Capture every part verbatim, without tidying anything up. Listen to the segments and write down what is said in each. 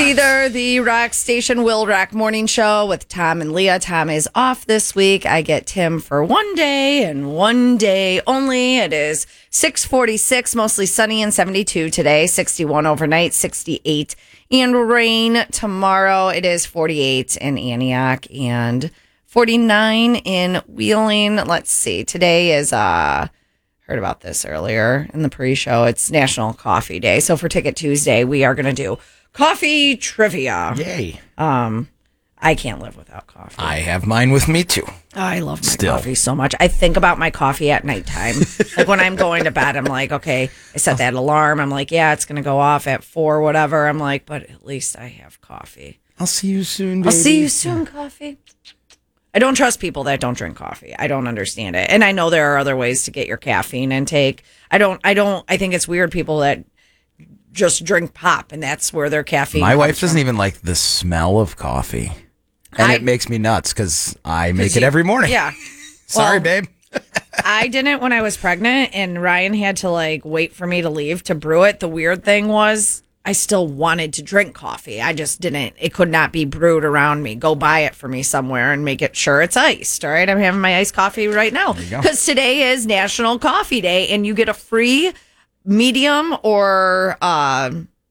either the Rock Station Will Rock Morning Show with Tom and Leah. Tom is off this week. I get Tim for one day and one day only. It is six forty-six, mostly sunny and seventy-two today, sixty-one overnight, sixty-eight and rain tomorrow. It is forty-eight in Antioch and forty-nine in Wheeling. Let's see. Today is, uh, heard about this earlier in the pre-show. It's National Coffee Day. So for Ticket Tuesday, we are going to do coffee trivia. Yay. Um, I can't live without coffee. I have mine with me, too. I love my Still. coffee so much. I think about my coffee at nighttime. Like when I'm going to bed, I'm like, okay, I set that alarm. I'm like, yeah, it's going to go off at four, whatever. I'm like, but at least I have coffee. I'll see you soon, baby. I'll see you soon, coffee. I don't trust people that don't drink coffee. I don't understand it. And I know there are other ways to get your caffeine intake. I don't, I don't, I think it's weird people that just drink pop and that's where their caffeine My comes wife doesn't from. even like the smell of coffee. And I- it makes me nuts because I make it you- every morning. Yeah. Sorry, Well, babe. I didn't when I was pregnant and Ryan had to like wait for me to leave to brew it. The weird thing was I still wanted to drink coffee. I just didn't. It could not be brewed around me. Go buy it for me somewhere and make it sure it's iced. All right. I'm having my iced coffee right now go. because today is National Coffee Day and you get a free medium or uh,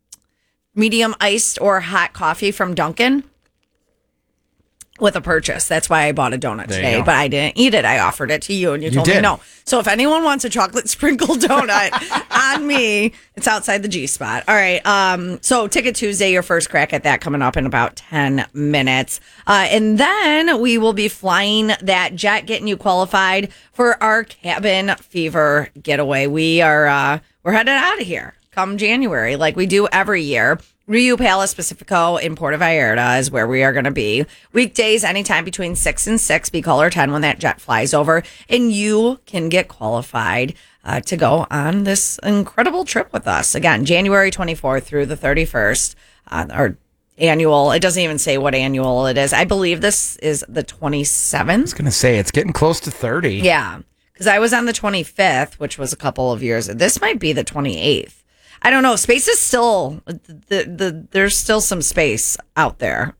medium iced or hot coffee from Dunkin' with a purchase. That's why I bought a donut There you today, go. but I didn't eat it. I offered it to you and you, You told me did. no. So if anyone wants a chocolate sprinkle donut on me, it's outside the G spot. All right. Um, so Ticket Tuesday, your first crack at that coming up in about ten minutes. Uh, and then we will be flying that jet, getting you qualified for our cabin fever getaway. We are, uh, we're headed out of here come January, like we do every year. Rio Palace Pacifico in Puerto Vallarta is where we are going to be. Weekdays, anytime between six and six, be caller ten when that jet flies over. And you can get qualified uh, to go on this incredible trip with us. Again, January twenty-fourth through the thirty-first, uh, our annual. It doesn't even say what annual it is. I believe this is the twenty-seventh. I was going to say, it's getting close to thirty. Yeah, because I was on the twenty-fifth, which was a couple of years. This might be the twenty-eighth. I don't know. Space is still the the. There's still some space out there.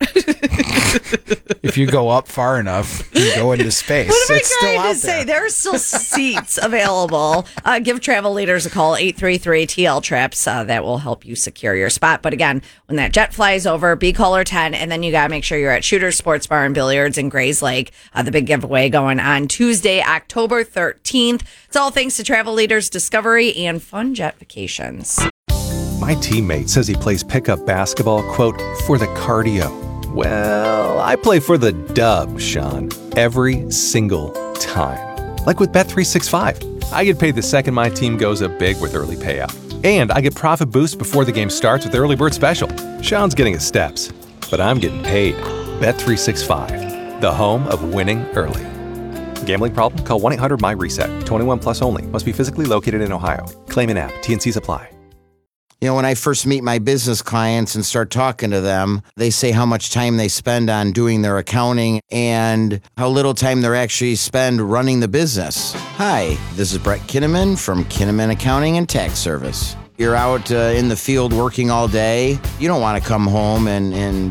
If you go up far enough, you go into space. What am I it's still trying out to there. say? There are still seats available. Uh, give travel leaders a call, eight three three T L trips. Uh, that will help you secure your spot. But again, when that jet flies over, be caller ten, and then you got to make sure you're at Shooter's Sports Bar and Billiards in Grays Lake. Uh, the big giveaway going on Tuesday, October thirteenth. It's all thanks to Travel Leaders Discovery and Fun Jet Vacations. My teammate says he plays pickup basketball, quote, for the cardio. Well, I play for the dub, Sean, every single time. Like with Bet three sixty-five. I get paid the second my team goes up big with early payout. And I get profit boost before the game starts with the early bird special. Sean's getting his steps, but I'm getting paid. Bet three sixty-five, the home of winning early. Gambling problem? Call one eight hundred M Y reset. twenty-one plus only. Must be physically located in Ohio. Claim an app. T and Cs apply. You know, when I first meet my business clients and start talking to them, they say how much time they spend on doing their accounting and how little time they actually spend running the business. Hi, this is Brett Kinnaman from Kinnaman Accounting and Tax Service. You're out uh, in the field working all day. You don't want to come home and, and